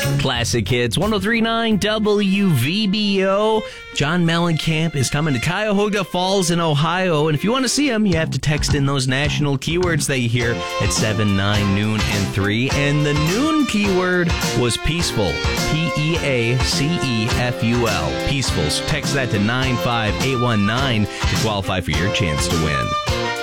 Classic Hits, 103.9 WVBO. John Mellencamp is coming to Cuyahoga Falls in Ohio, and if you want to see him, you have to text in those national keywords that you hear at 7, 9, noon, and 3. And the noon keyword was peaceful, Peaceful. Peaceful. So text that to 95819 to qualify for your chance to win.